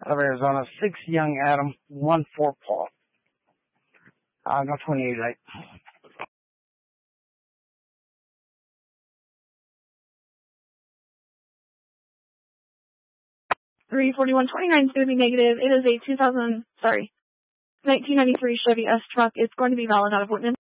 out of Arizona. 6 young Adam, 1 for Paul. No 28 late. 341.29 is going to be negative. It is a 1993 Chevy S truck. It's going to be valid out of Whitman.